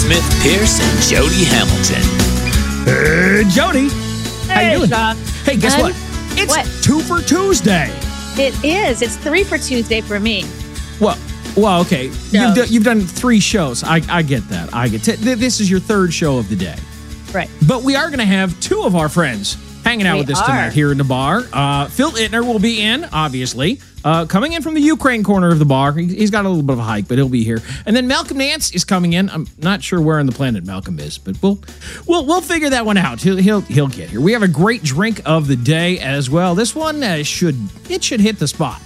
Smith Pierce and Jody Hamilton. Jody, how you doing? Sean. Hey, guess what? It's What? 2 for Tuesday. It is. It's 3 for Tuesday for me. Well, okay. You've done 3 shows. I get that. This is your 3rd show of the day. Right. But we are going to have 2 of our friends hanging out with us tonight here in the bar. Phil Ittner will be in, obviously. Coming in from the Ukraine corner of the bar. He's got a little bit of a hike, but he'll be here. And then Malcolm Nance is coming in. I'm not sure where on the planet Malcolm is, but we'll figure that one out. He'll get here. We have a great drink of the day as well. This one should hit the spot.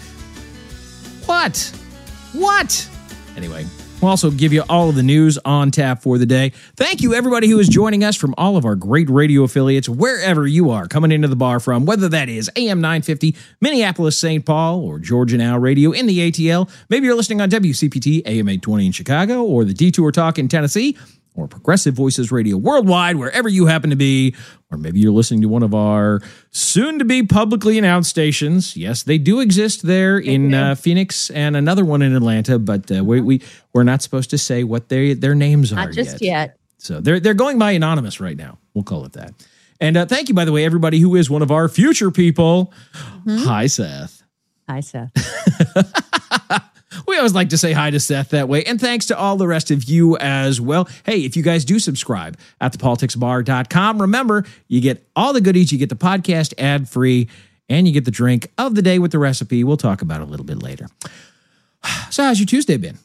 What? Anyway, we'll also give you all of the news on tap for the day. Thank you, everybody who is joining us from all of our great radio affiliates, wherever you are coming into the bar from, whether that is AM 950, Minneapolis, St. Paul, or Georgia Now Radio in the ATL. Maybe you're listening on WCPT, AM 820 in Chicago, or the Detour Talk in Tennessee, or Progressive Voices Radio worldwide, wherever you happen to be. Or maybe you're listening to one of our soon-to-be publicly announced stations. Yes, they do exist there in Phoenix and another one in Atlanta, but we're not supposed to say what their names are Not just yet. So they're going by anonymous right now. We'll call it that. And thank you, by the way, everybody who is one of our future people. Mm-hmm. Hi, Seth. Hi, Seth. We always like to say hi to Seth that way. And thanks to all the rest of you as well. Hey, if you guys do subscribe at thepoliticsbar.com, remember, you get all the goodies. You get the podcast ad-free, and you get the drink of the day with the recipe. We'll talk about it a little bit later. So how's your Tuesday been?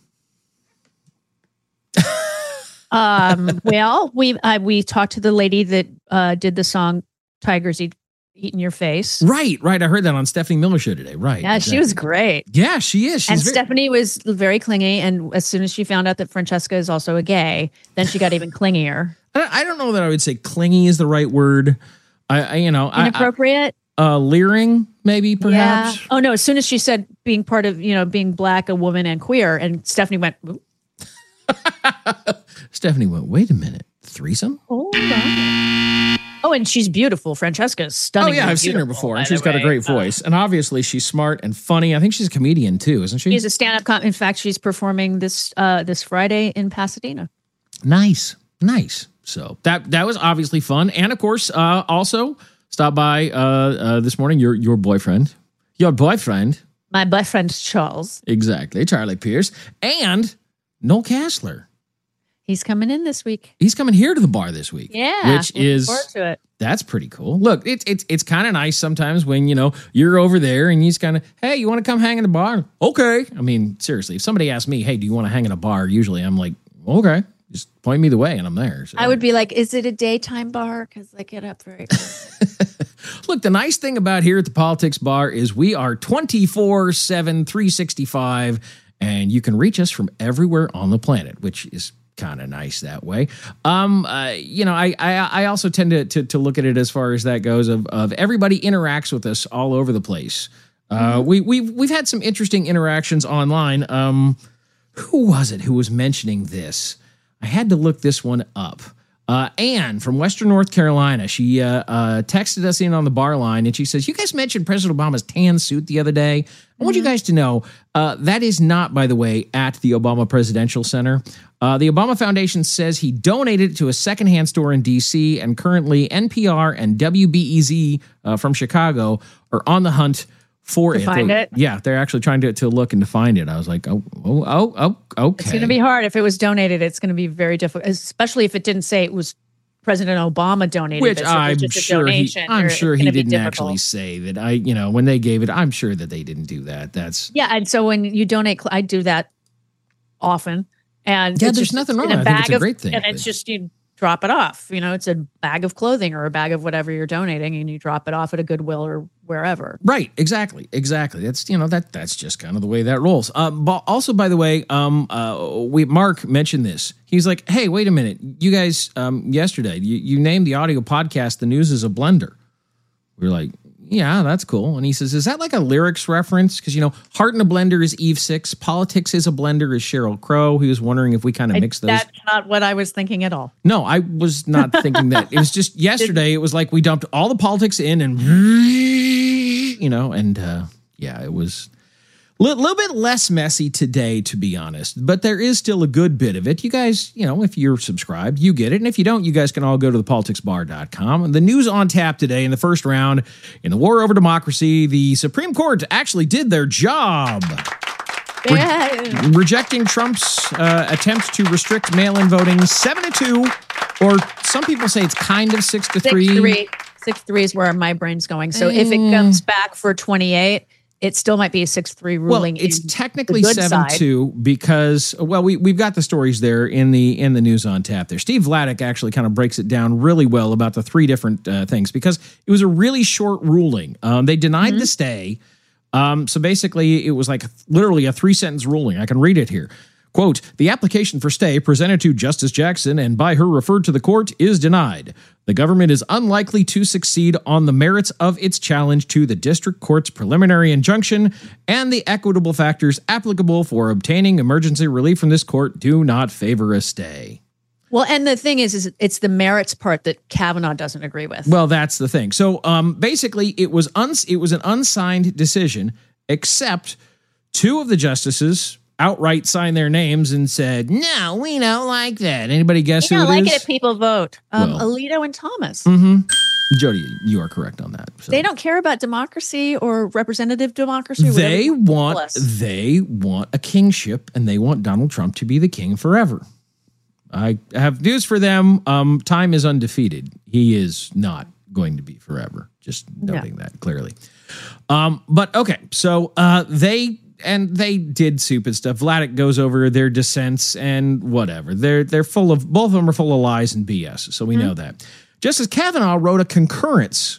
Well, we talked to the lady that did the song Tigers Eat in Your Face. Right. I heard that on Stephanie Miller's show today. Right. Yeah, exactly. She was great. Yeah, she is. Stephanie was very clingy. And as soon as she found out that Francesca is also a gay, then she got even clingier. I don't know that I would say clingy is the right word. Inappropriate? Leering, maybe, perhaps. Yeah. Oh, no. As soon as she said being part of, being black, a woman, and queer, and Stephanie went, ooh. Stephanie went, wait a minute. Threesome? Hold on. Oh, and she's beautiful. Francesca's stunning. Oh, yeah, I've seen her before, and she's got a great voice. And obviously, she's smart and funny. I think she's a comedian, too, isn't she? She's a stand-up in fact, she's performing this Friday in Pasadena. Nice. So that was obviously fun. And, of course, also stopped by this morning your boyfriend. Your boyfriend. My boyfriend, Charles. Exactly, Charlie Pierce. And Noel Castler. He's coming in this week. He's coming here to the bar this week. Yeah, which is forward to it. That's pretty cool. Look, it's kind of nice sometimes when you're over there and he's kind of, hey, you want to come hang in the bar? Okay. I mean, seriously, if somebody asks me, hey, do you want to hang in a bar? Usually, I'm like, okay, just point me the way, and I'm there. So. I would be like, is it a daytime bar? Because I get up very early. Look, the nice thing about here at the Politics Bar is we are 24/7, 365, and you can reach us from everywhere on the planet, which is kind of nice that way. I also tend to look at it as far as that goes of everybody interacts with us all over the place. We've had some interesting interactions online. Who was it who was mentioning this? I had to look this one up. Anne from Western North Carolina, she texted us in on the bar line, and she says, you guys mentioned President Obama's tan suit the other day. I want you guys to know that is not, by the way, at the Obama Presidential Center. The Obama Foundation says he donated it to a secondhand store in D.C., and currently NPR and WBEZ from Chicago are on the hunt for it. Find it? Yeah, they're actually trying to look and to find it. I was like, okay. It's going to be hard. If it was donated, it's going to be very difficult, especially if it didn't say it was President Obama donated. Which this, I'm sure he didn't difficult. actually say that. When they gave it, I'm sure that they didn't do that. And so when you donate, I do that often. And there's nothing wrong. I think it's a great thing. And it's just, you drop it off. It's a bag of clothing or a bag of whatever you're donating, and you drop it off at a Goodwill or wherever. Right. Exactly. That's, that's just kind of the way that rolls. But also, by the way, Mark mentioned this. He's like, hey, wait a minute. You guys, yesterday, you named the audio podcast, The News is a Blender. We were like, yeah, that's cool. And he says, is that like a lyrics reference? Because, Heart in a Blender is Eve 6. Politics is a Blender is Sheryl Crow. He was wondering if we kind of mix those. That's not what I was thinking at all. No, I was not thinking that. It was just yesterday. It was like we dumped all the politics in and, it was Little bit less messy today, to be honest, but there is still a good bit of it. You guys, if you're subscribed, you get it. And if you don't, you guys can all go to thepoliticsbar.com. The news on tap today in the first round in the war over democracy, the Supreme Court actually did their job. Rejecting Trump's attempt to restrict mail-in voting 7-2, or some people say it's kind of 6-3. 6-3 is where my brain's going. So if it comes back for 28, it still might be a 6-3 ruling. Well, it's technically 7-2 because, we've got the stories there in the news on tap there. Steve Vladeck actually kind of breaks it down really well about the three different things because it was a really short ruling. They denied the stay. So basically, it was like literally a 3-sentence ruling. I can read it here. Quote, the application for stay presented to Justice Jackson and by her referred to the court is denied. The government is unlikely to succeed on the merits of its challenge to the district court's preliminary injunction, and the equitable factors applicable for obtaining emergency relief from this court do not favor a stay. Well, and the thing is it's the merits part that Kavanaugh doesn't agree with. Well, that's the thing. So basically, it was an unsigned decision, except two of the justices outright signed their names and said, no, we don't like that. Anybody guess who it is? We don't like it if people vote. Alito and Thomas. Mm-hmm. Jody, you are correct on that. So. They don't care about democracy or representative democracy. They want a kingship, and they want Donald Trump to be the king forever. I have news for them. Time is undefeated. He is not going to be forever. Just noting that clearly. But okay, so they did stupid stuff. Vladeck goes over their dissents and whatever. They're full of, both of them are full of lies and BS. So we know that. Justice Kavanaugh wrote a concurrence,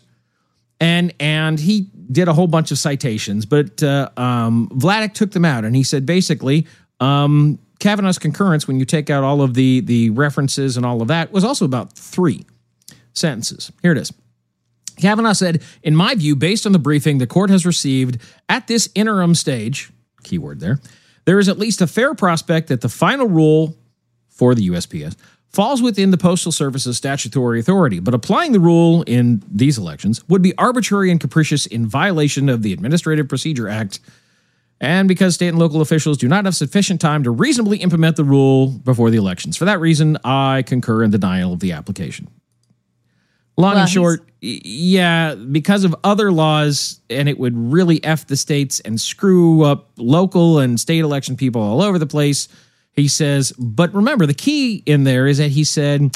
and he did a whole bunch of citations, but Vladeck took them out, and he said basically Kavanaugh's concurrence, when you take out all of the references and all of that, was also about 3 sentences. Here it is. Kavanaugh said, in my view, based on the briefing the court has received at this interim stage, keyword there is at least a fair prospect that the final rule for the USPS falls within the Postal Service's statutory authority, but applying the rule in these elections would be arbitrary and capricious in violation of the Administrative Procedure Act, and because state and local officials do not have sufficient time to reasonably implement the rule before the elections. For that reason, I concur in denial of the application. Long and short, because of other laws, and it would really F the states and screw up local and state election people all over the place, he says, but remember, the key in there is that he said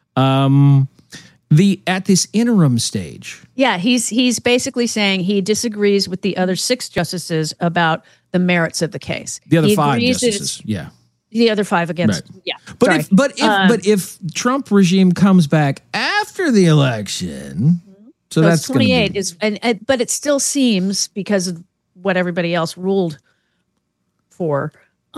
at this interim stage. Yeah, he's basically saying he disagrees with the other 6 justices about the merits of the case. The other 5 justices, The other 5 against, But if Trump regime comes back after the election, so that's 28 but it still seems, because of what everybody else ruled for,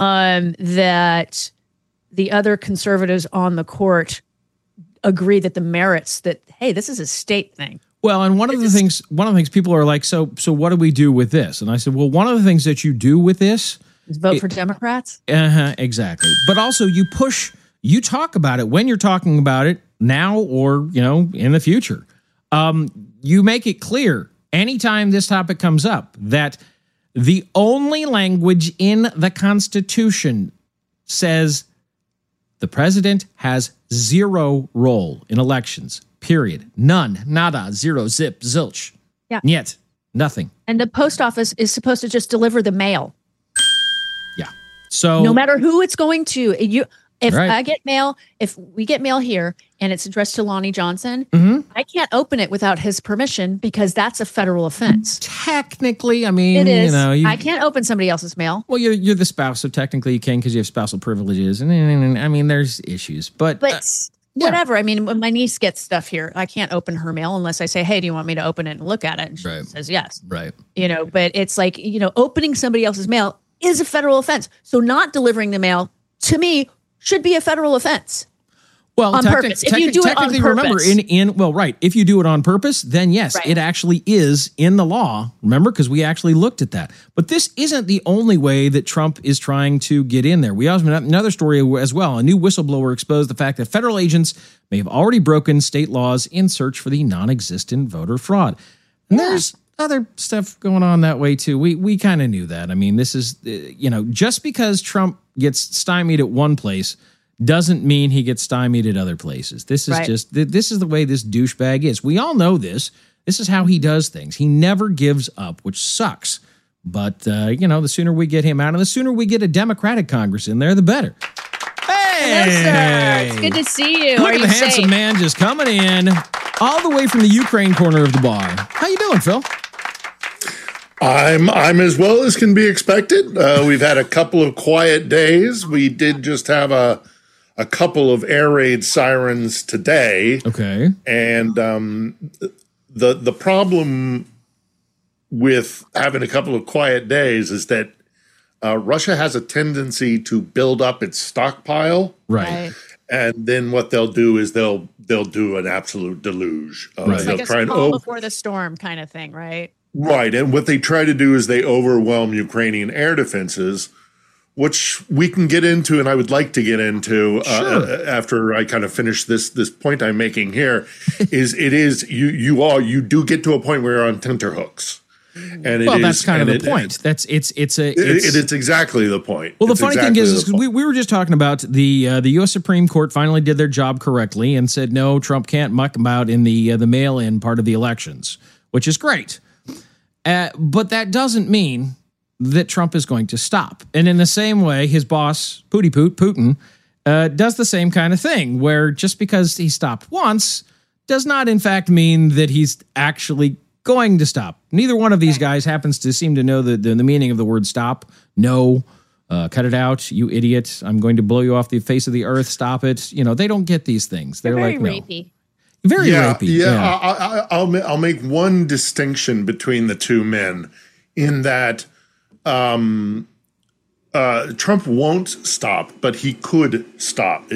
that the other conservatives on the court agree that the merits that, hey, this is a state thing. Well, and one of the things people are like, so what do we do with this? And I said, well, one of the things that you do with this is vote for Democrats. Exactly. But also you talk about it when you're talking about it now or, in the future. You make it clear anytime this topic comes up that the only language in the Constitution says the president has 0 role in elections, period. None, nada, 0, zip, zilch. Yeah. Yet, nothing. And the post office is supposed to just deliver the mail. Yeah. So no matter who it's going to, I get mail, if we get mail here and it's addressed to Lonnie Johnson, I can't open it without his permission because that's a federal offense. Technically, I mean, it is. I can't open somebody else's mail. Well, you're the spouse, so technically you can because you have spousal privileges, and I mean, there's issues, but whatever. I mean, when my niece gets stuff here, I can't open her mail unless I say, "Hey, do you want me to open it and look at it?" And she says yes. Right. But it's like opening somebody else's mail is a federal offense. So not delivering the mail to me should be a federal offense. Well, on purpose. If you do it on purpose. Remember, if you do it on purpose, then yes, it actually is in the law. Remember, because we actually looked at that. But this isn't the only way that Trump is trying to get in there. We also have another story as well. A new whistleblower exposed the fact that federal agents may have already broken state laws in search for the non-existent voter fraud. And there's other stuff going on that way too. We kind of knew that. I mean, this is, just because Trump gets stymied at one place doesn't mean he gets stymied at other places. This is this is the way this douchebag is. We all know this. This is how he does things. He never gives up, which sucks. But, the sooner we get him out and the sooner we get a Democratic Congress in there, the better. Hey! Hello, sir. It's good to see you. Look at the handsome man just coming in all the way from the Ukraine corner of the bar. How you doing, Phil? I'm as well as can be expected. We've had a couple of quiet days. We did just have a couple of air raid sirens today. Okay. And the problem with having a couple of quiet days is that Russia has a tendency to build up its stockpile. Right. And then what they'll do is they'll do an absolute deluge. It's like a calm before the storm kind of thing, right? Right. And what they try to do is they overwhelm Ukrainian air defenses, which we can get into, and I would like to get into after I kind of finish this point I'm making here, you do get to a point where you're on tenterhooks. And that's kind of the point. It's exactly the point. Well, the funny thing is we were just talking about the U.S. Supreme Court finally did their job correctly and said, no, Trump can't muck about in the mail-in part of the elections, which is great. But that doesn't mean that Trump is going to stop. And in the same way, his boss, Putin, does the same kind of thing, where just because he stopped once does not, in fact, mean that he's actually going to stop. Neither one of these guys happens to seem to know the meaning of the word stop. No, cut it out, you idiot. I'm going to blow you off the face of the earth. Stop it. They don't get these things. They're very like, rapey. No. Very rapey. Yeah. I'll make one distinction between the two men in that Trump won't stop, but he could stop.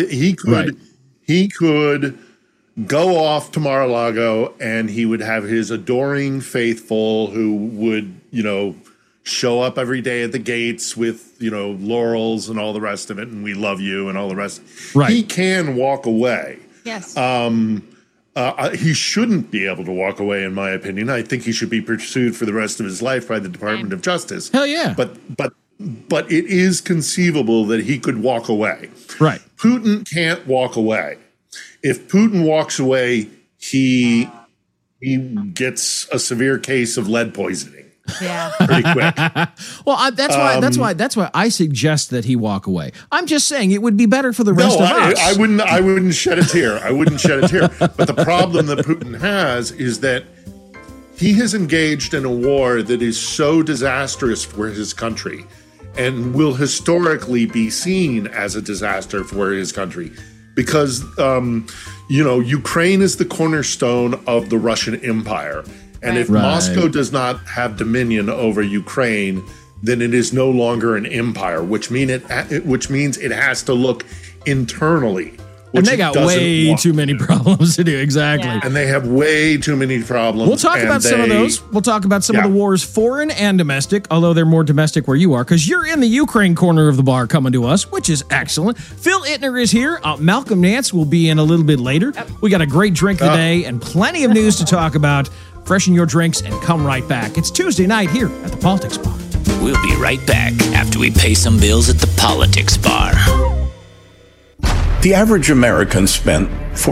He could go off to Mar-a-Lago and he would have his adoring faithful who would, show up every day at the gates with, laurels and all the rest of it. And we love you and all the rest. Right. He can walk away. Yes. He shouldn't be able to walk away, in my opinion. I think he should be pursued for the rest of his life by the Department of Justice. Hell yeah. But it is conceivable that he could walk away. Right. Putin can't walk away. If Putin walks away, he gets a severe case of lead poisoning. Yeah. Pretty quick. Well, that's why I suggest that he walk away. I'm just saying it would be better for the rest of us. I wouldn't shed a tear. But the problem that Putin has is that he has engaged in a war that is so disastrous for his country and will historically be seen as a disaster for his country because, Ukraine is the cornerstone of the Russian Empire. And if Moscow does not have dominion over Ukraine, then it is no longer an empire, which means it has to look internally. And they got way too many problems to do. Exactly. Yeah. And they have way too many problems. We'll talk about some of those. We'll talk about some of the wars, foreign and domestic, although they're more domestic where you are, because you're in the Ukraine corner of the bar coming to us, which is excellent. Phil Ittner is here. Malcolm Nance will be in a little bit later. We got a great drink today and plenty of news to talk about. Freshen your drinks and come right back. It's Tuesday night here at the Politics Bar. We'll be right back after we pay some bills at the Politics Bar. The average American spent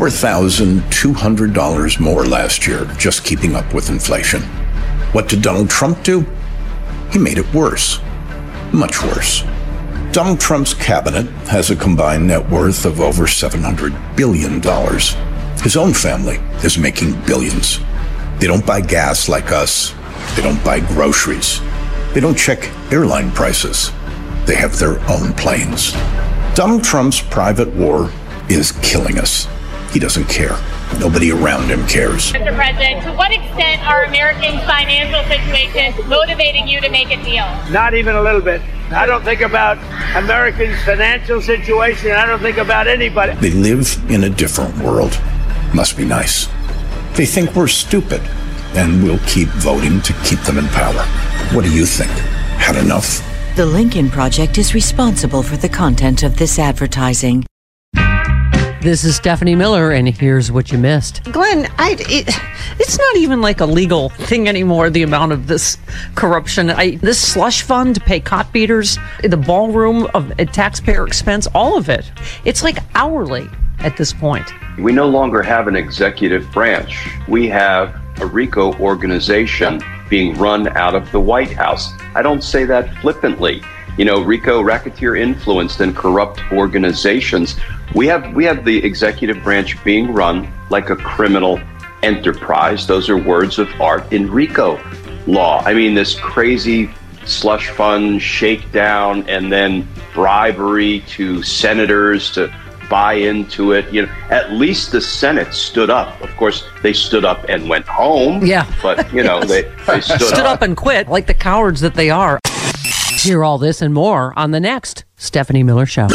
$4,200 more last year just keeping up with inflation. What did Donald Trump do? He made it worse. Much worse. Donald Trump's cabinet has a combined net worth of over $700 billion. His own family is making billions. They don't buy gas like us. They don't buy groceries. They don't check airline prices. They have their own planes. Donald Trump's private war is killing us. He doesn't care. Nobody around him cares. Mr. President, to what extent are Americans' financial situations motivating you to make a deal? Not even a little bit. I don't think about Americans' financial situation. I don't think about anybody. They live in a different world. Must be nice. They think we're stupid, and we'll keep voting to keep them in power. What do you think? Had enough? The Lincoln Project is responsible for the content of this advertising. This is Stephanie Miller, and here's what you missed. Glenn, it's not even like a legal thing anymore, the amount of this corruption. This slush fund to pay cop beaters, the ballroom at taxpayer expense, all of it. It's like hourly at this point. We no longer have an executive branch. We have a RICO organization being run out of the White House. I don't say that flippantly. RICO, racketeer influenced and corrupt organizations. We have the executive branch being run like a criminal enterprise. Those are words of art in RICO law. I mean, this crazy slush fund shakedown and then bribery to senators to buy into it. At least the Senate stood up. Of course, they stood up and went home. Yeah. But, they stood up and quit like the cowards that they are. Hear all this and more on the next Stephanie Miller Show.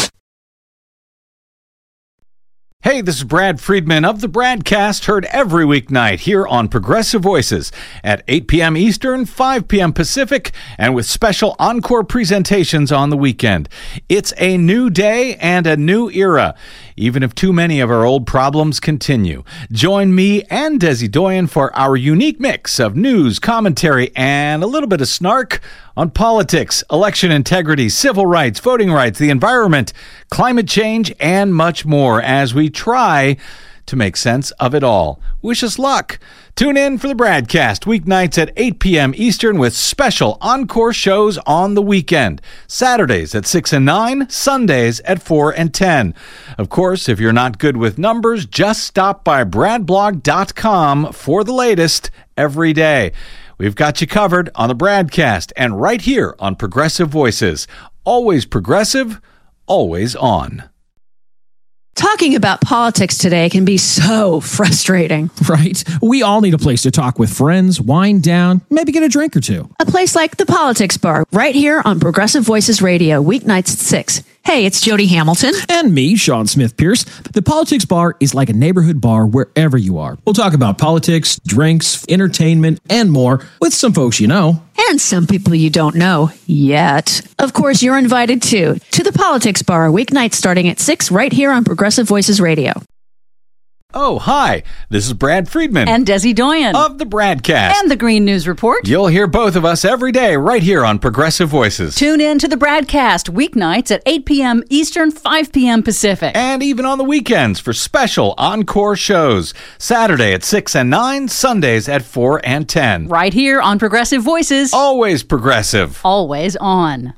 Hey, this is Brad Friedman of the Bradcast, heard every weeknight here on Progressive Voices at 8 p.m. Eastern, 5 p.m. Pacific, and with special encore presentations on the weekend. It's a new day and a new era, even if too many of our old problems continue. Join me and Desi Doyen for our unique mix of news, commentary, and a little bit of snark on politics, election integrity, civil rights, voting rights, the environment, climate change, and much more as we try to make sense of it all. Wish us luck. Tune in for the Bradcast weeknights at 8 p.m. Eastern with special encore shows on the weekend. Saturdays at 6 and 9, Sundays at 4 and 10. Of course, if you're not good with numbers, just stop by bradblog.com for the latest every day. We've got you covered on the Bradcast and right here on Progressive Voices. Always progressive, always on. Talking about politics today can be so frustrating. Right? We all need a place to talk with friends, wind down, maybe get a drink or two. A place like the Politics Bar, right here on Progressive Voices Radio, weeknights at 6. Hey, it's Jody Hamilton. And me, Sean Smith Pierce. The Politics Bar is like a neighborhood bar wherever you are. We'll talk about politics, drinks, entertainment, and more with some folks you know. And some people you don't know yet. Of course, you're invited too to the Politics Bar, weeknights starting at 6 right here on Progressive Voices Radio. Oh, hi. This is Brad Friedman. And Desi Doyen. Of the Bradcast. And the Green News Report. You'll hear both of us every day right here on Progressive Voices. Tune in to the Bradcast weeknights at 8 p.m. Eastern, 5 p.m. Pacific. And even on the weekends for special encore shows. Saturday at 6 and 9, Sundays at 4 and 10. Right here on Progressive Voices. Always progressive. Always on.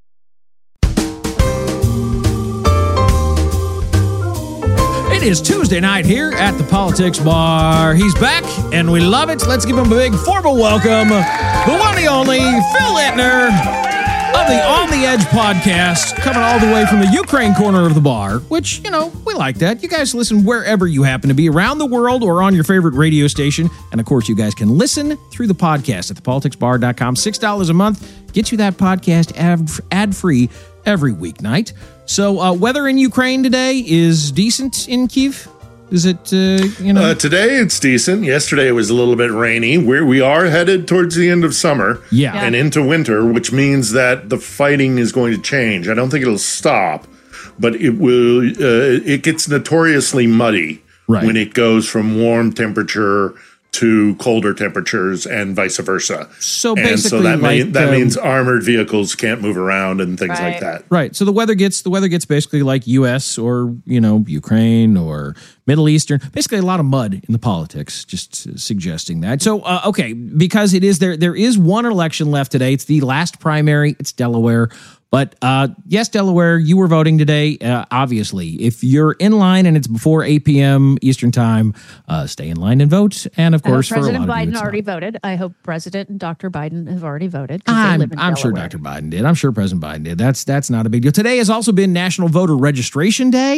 It is Tuesday night here at the Politics Bar. He's back, and we love it. Let's give him a big formal welcome. The one and only Phil Ittner of the On the Edge podcast, coming all the way from the Ukraine corner of the bar, which, we like that. You guys listen wherever you happen to be, around the world or on your favorite radio station. And, of course, you guys can listen through the podcast at thepoliticsbar.com. $6 a month gets you that podcast ad-free every weeknight. So weather in Ukraine today is decent in Kyiv? Is it, Today it's decent. Yesterday it was a little bit rainy. We are headed towards the end of summer and into winter, which means that the fighting is going to change. I don't think it'll stop, but it will. It gets notoriously muddy when it goes from warm temperature to colder temperatures and vice versa. So basically, that means armored vehicles can't move around and things like that. Right. So the weather gets basically like U.S. or Ukraine or Middle Eastern. Basically, a lot of mud in the politics. Just suggesting that. So okay, because it is there is one election left today. It's the last primary. It's Delaware. But yes, Delaware, you were voting today. Obviously, if you're in line and it's before 8 p.m. Eastern time, stay in line and vote. And of course, President for a lot of Biden you, already voted. I hope President and Dr. Biden have already voted. I'm sure Dr. Biden did. I'm sure President Biden did. That's not a big deal. Today has also been National Voter Registration Day.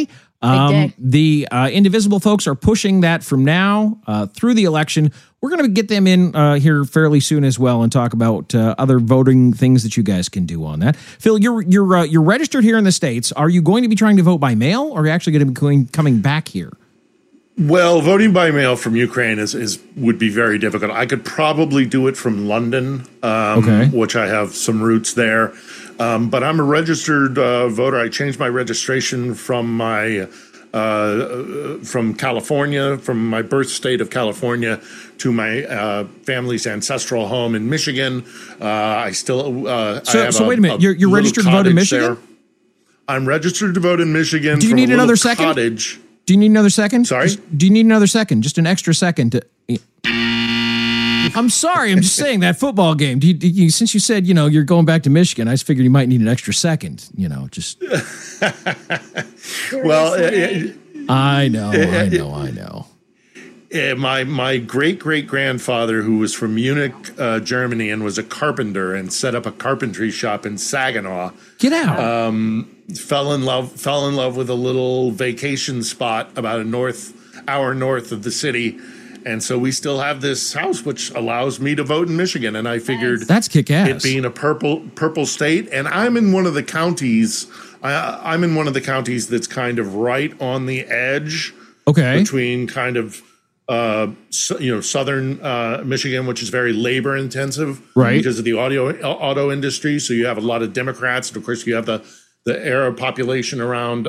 The Indivisible folks are pushing that from now through the election. We're going to get them in here fairly soon as well and talk about other voting things that you guys can do on that. Phil, you're registered here in the States. Are you going to be trying to vote by mail, or are you actually going to be coming back here? Well, voting by mail from Ukraine would be very difficult. I could probably do it from London, which I have some roots there. But I'm a registered voter. I changed my registration from my from California, from my birth state of California to my family's ancestral home in Michigan. I still So wait a minute. You're registered to vote in Michigan? There. I'm registered to vote in Michigan. Do you need another second? Cottage. Do you need another second? Sorry? Do you need another second? Just an extra second to. I'm sorry. I'm just saying that football game. Since you said, you're going back to Michigan, I just figured you might need an extra second, just. Well, I know. My great-great-grandfather, who was from Munich, Germany, and was a carpenter and set up a carpentry shop in Saginaw. Get out. Fell in love with a little vacation spot about an hour north of the city. And so we still have this house, which allows me to vote in Michigan. And I figured that's kick-ass. It being a purple state, and I'm in one of the counties. I'm in one of the counties that's kind of right on the edge. Okay. Between kind of southern Michigan, which is very labor intensive, right? Because of the auto industry. So you have a lot of Democrats, and of course you have the Arab population around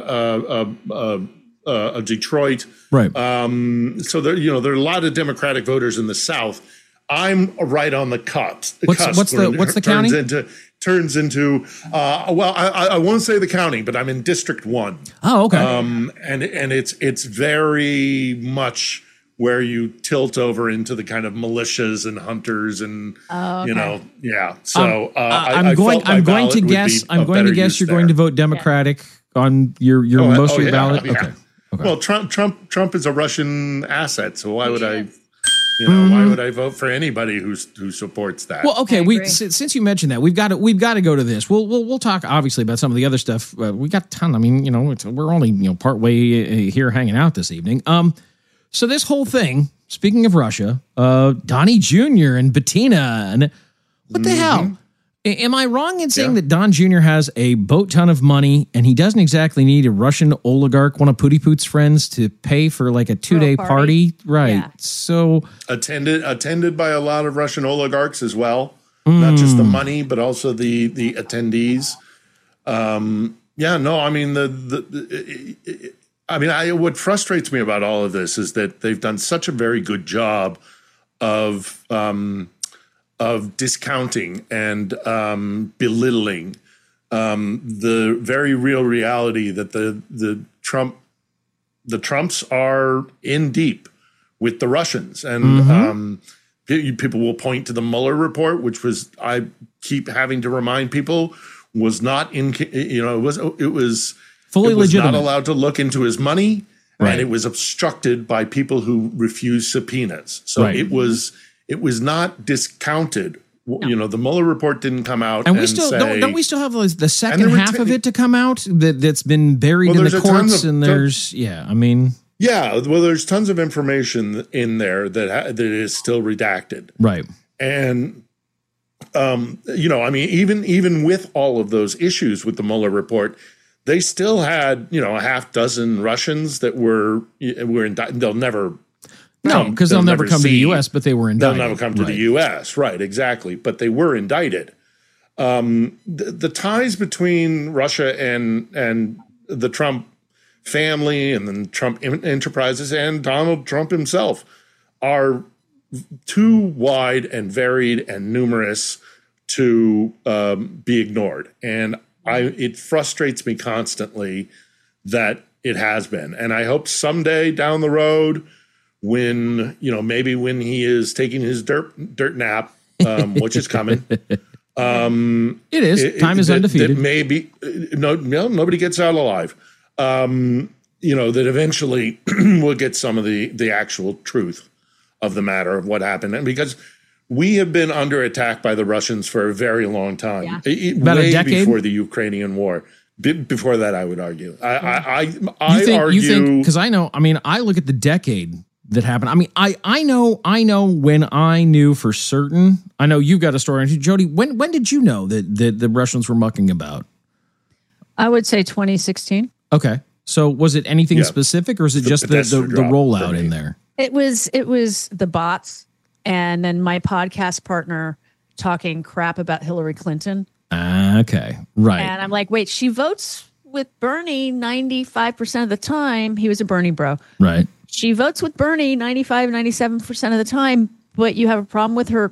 Detroit, right? So there are a lot of Democratic voters in the South. I'm right on the cusp. What's the county? Turns into I won't say the county, but I'm in District 1. Oh, okay. And it's very much where you tilt over into the kind of militias and hunters and yeah. So I'm going to guess you're going to vote Democratic on your most of your ballot. Yeah. Okay. Well, Trump is a Russian asset, so why would I? Why would I vote for anybody who supports that? Well, okay. Since you mentioned that, we've got to go to this. We'll talk obviously about some of the other stuff. We got a ton. I mean, we're only part way here hanging out this evening. So this whole thing. Speaking of Russia, Donnie Jr. and Bettina, and what the hell? Am I wrong in saying that Don Jr. has a boat ton of money and he doesn't exactly need a Russian oligarch, one of Pooty Poot's friends, to pay for like a 2-day party? Right. Yeah. So attended by a lot of Russian oligarchs as well. Not just the money, but also the attendees. I mean, what frustrates me about all of this is that they've done such a very good job of discounting and belittling the very real reality that the Trumps are in deep with the Russians, and people will point to the Mueller report, which was, I keep having to remind people, was not it was fully legitimate. Not allowed to look into his money, and it was obstructed by people who refused subpoenas. So it was not discounted. No. The Mueller report didn't come out, and we still don't we still have the second half of it to come out that's been buried in the courts. There's tons of information in there that is still redacted, right? And even with all of those issues with the Mueller report, they still had a half dozen Russians that were indicted. They'll never. No, because they'll never come to the U.S., but they were indicted. They'll never come to the U.S., right, exactly. But they were indicted. The ties between Russia and the Trump family and the Trump enterprises and Donald Trump himself are too wide and varied and numerous to be ignored. And it frustrates me constantly that it has been. And I hope someday down the road, when when he is taking his dirt nap, which is coming, it is. Time is undefeated. That maybe nobody gets out alive. That eventually we'll get some of the actual truth of the matter of what happened, and because we have been under attack by the Russians for a very long time, about a decade before the Ukrainian war. Before that, I would argue. I argue because I know. I mean, I look at the decade that happened. I mean, I know when I knew for certain. I know you've got a story. Jody, when did you know that the Russians were mucking about? I would say 2016. Okay. So was it anything specific, or is it just the rollout in there? It was the bots, and then my podcast partner talking crap about Hillary Clinton. Okay. Right. And I'm like, wait, she votes with Bernie 95% of the time. He was a Bernie bro. Right. She votes with Bernie 95, 97% of the time, but you have a problem with her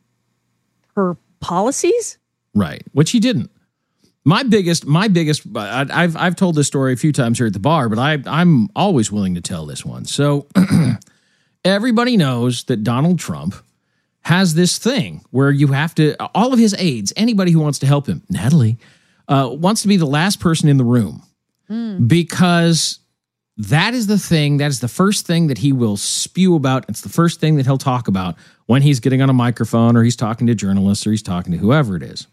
policies? Right. Which he didn't. My biggest, I've told this story a few times here at the bar, but I'm always willing to tell this one. So everybody knows that Donald Trump has this thing where you have to, all of his aides, anybody who wants to help him, Natalie, wants to be the last person in the room because that is the thing, that is the first thing that he will spew about. It's the first thing that he'll talk about when he's getting on a microphone or he's talking to journalists or he's talking to whoever it is.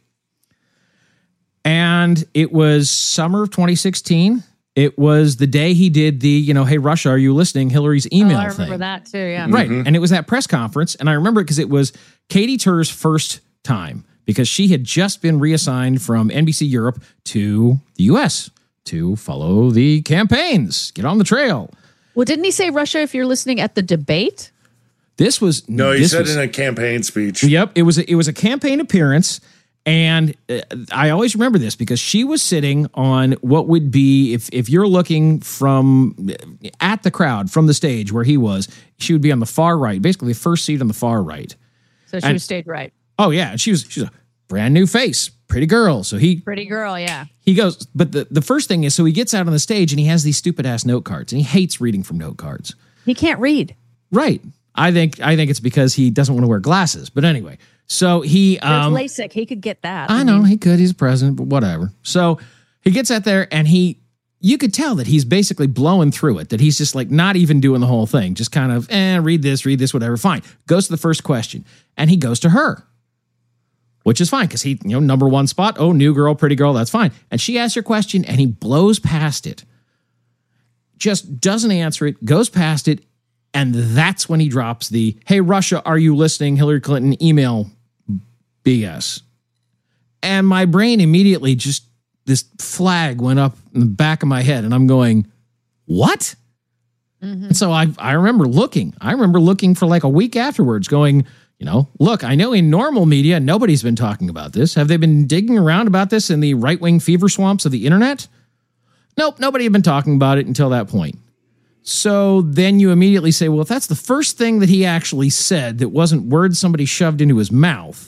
And it was summer of 2016. It was the day he did the, hey, Russia, are you listening? Hillary's email thing. I remember that too, yeah. Right. And it was that press conference. And I remember it because it was Katie Tur's first time because she had just been reassigned from NBC Europe to the U.S. to follow the campaigns, get on the trail. Well, didn't he say Russia if you're listening at the debate? This was... No, he said in a campaign speech. Yep. It was a campaign appearance. And I always remember this because she was sitting on what would be, if you're looking from at the crowd from the stage where he was, she would be on the far right, basically the first seat on the far right. So she stayed right. Oh yeah, and she's a brand new face, pretty girl. So pretty girl, yeah. He goes, but the first thing is, so he gets out on the stage and he has these stupid ass note cards, and he hates reading from note cards. He can't read. Right. I think it's because he doesn't want to wear glasses. But anyway. So he There's LASIK. He could get that. I know he could. He's president, but whatever. So he gets out there and you could tell that he's basically blowing through it, that he's just like not even doing the whole thing, just kind of read this, whatever. Fine. Goes to the first question and he goes to her, which is fine because he, number one spot. Oh, new girl, pretty girl. That's fine. And she asks her question and he blows past it, just doesn't answer it, goes past it. And that's when he drops the, hey, Russia, are you listening? Hillary Clinton email BS. And my brain immediately just, this flag went up in the back of my head and I'm going, what? Mm-hmm. And so I remember looking for like a week afterwards going, look, I know in normal media, nobody's been talking about this. Have they been digging around about this in the right-wing fever swamps of the internet? Nope, nobody had been talking about it until that point. So then you immediately say, well, if that's the first thing that he actually said that wasn't words somebody shoved into his mouth,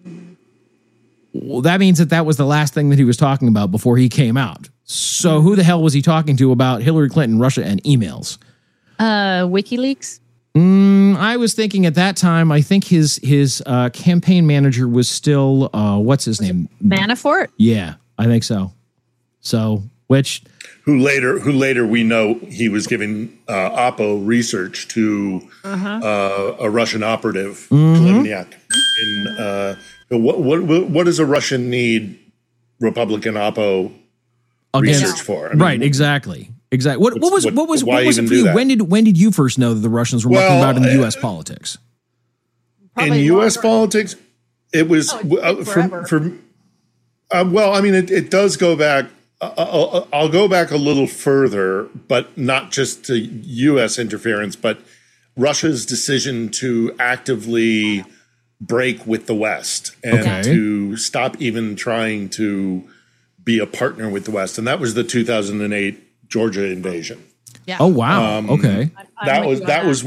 well, that means that was the last thing that he was talking about before he came out. So who the hell was he talking to about Hillary Clinton, Russia, and emails? WikiLeaks? I was thinking at that time, I think his campaign manager was still, what's his name? Manafort? Yeah, I think so. So, who later we know he was giving Oppo research to a Russian operative, Klimniak. What does a Russian need Republican Oppo research for? Right, exactly. What was it for you? When did you first know that the Russians were mucking about in the U.S. politics? In U.S. politics, it was it does go back. I'll go back a little further, but not just to U.S. interference, but Russia's decision to actively break with the West and to stop even trying to be a partner with the West. And that was the 2008 Georgia invasion. Yeah. Oh, wow. Okay. That's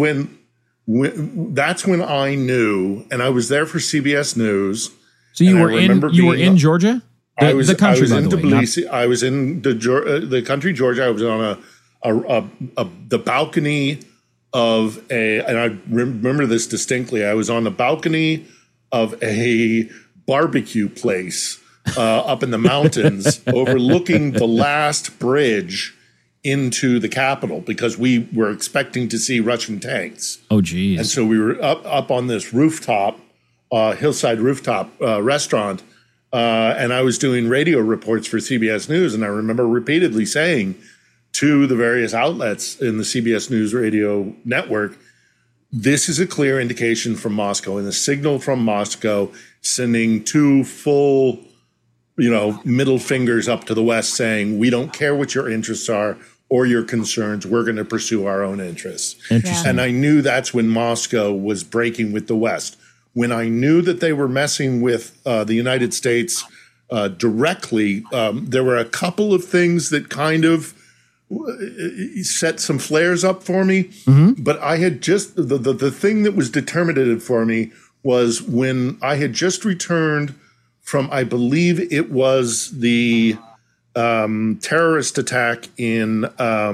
when I knew, and I was there for CBS News. So you were in Georgia? I was in Tbilisi. I was in the country, Georgia. I was on the balcony of and I remember this distinctly. I was on the balcony of a barbecue place up in the mountains, overlooking the last bridge into the Capitol because we were expecting to see Russian tanks. Oh, geez! And so we were up on this rooftop, hillside rooftop restaurant. And I was doing radio reports for CBS News, and I remember repeatedly saying to the various outlets in the CBS News radio network, this is a clear indication from Moscow and the signal from Moscow sending two full, middle fingers up to the West saying, we don't care what your interests are or your concerns. We're going to pursue our own interests. Interesting. And I knew that's when Moscow was breaking with the West. When I knew that they were messing with the United States directly. There were a couple of things that kind of set some flares up for me, but I had just the thing that was determinative for me was when I had just returned from, I believe it was the terrorist attack in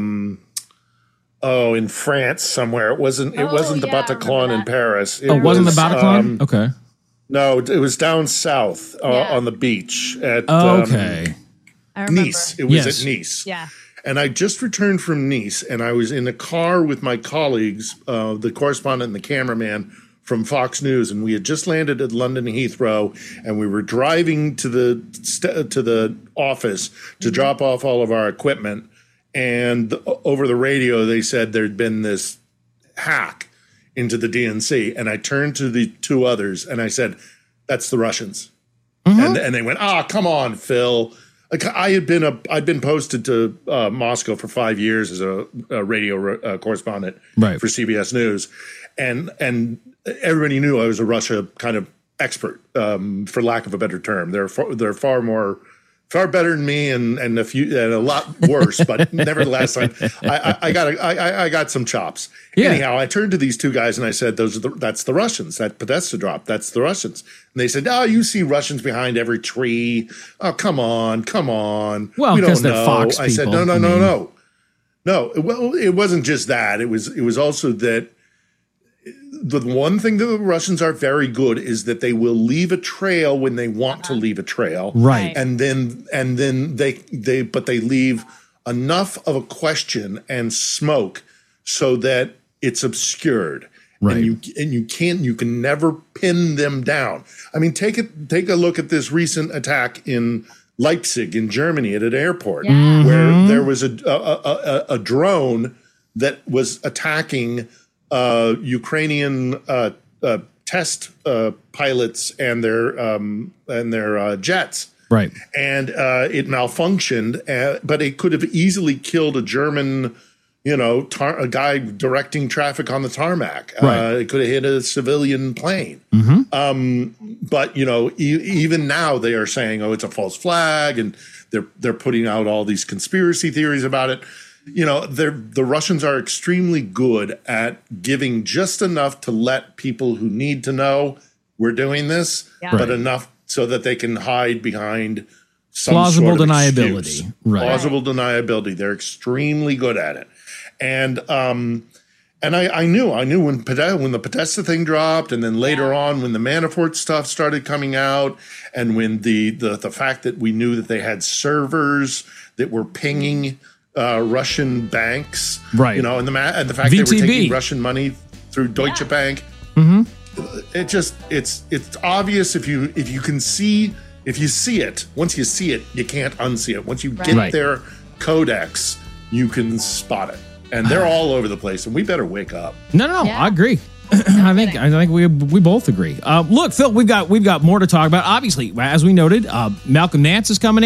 France somewhere. It wasn't the Bataclan in Paris. It wasn't the Bataclan? Okay. No, it was down south on the beach at Nice. It was at Nice. Yeah. And I just returned from Nice, and I was in a car with my colleagues, the correspondent and the cameraman from Fox News, and we had just landed at London Heathrow, and we were driving to the office to drop off all of our equipment. And over the radio, they said there'd been this hack into the DNC, and I turned to the two others and I said, "That's the Russians." And they went, "Come on, Phil." Like I'd been posted to Moscow for 5 years as a radio correspondent for CBS News, and everybody knew I was a Russia kind of expert, for lack of a better term. They're far better than me, and a lot worse, but nevertheless, I got some chops. Yeah. Anyhow, I turned to these two guys and I said, "That's the Russians. That Podesta drop. That's the Russians." And they said, "Oh, you see Russians behind every tree. Oh, come on. Well, we because don't they're know." Fox I said, people. No. Well, it wasn't just that. It was also that the one thing that the Russians are very good is that they will leave a trail when they want to leave a trail. Right. And then they leave enough of a question and smoke so that it's obscured. Right. And you can never pin them down. I mean, take a look at this recent attack in Leipzig in Germany at an airport where there was a drone that was attacking Ukrainian test pilots and their jets. Right. And it malfunctioned, but it could have easily killed a German, a guy directing traffic on the tarmac. Right. It could have hit a civilian plane. But even now they are saying, "Oh, it's a false flag," and they're putting out all these conspiracy theories about it. The Russians are extremely good at giving just enough to let people who need to know we're doing this, but enough so that they can hide behind some plausible sort of deniability. excuse. Right. Plausible deniability. They're extremely good at it. And I knew when the Podesta thing dropped, and then later on when the Manafort stuff started coming out, and when the fact that we knew that they had servers that were pinging Russian banks, right? And the fact they were taking Russian money through Deutsche Bank. It's obvious if you can see, if you see it. Once you see it, you can't unsee it. Once you get their codex, you can spot it, and they're all over the place. And we better wake up. No, I agree. I think we both agree. Look, Phil, we've got more to talk about. Obviously, as we noted, Malcolm Nance is coming in.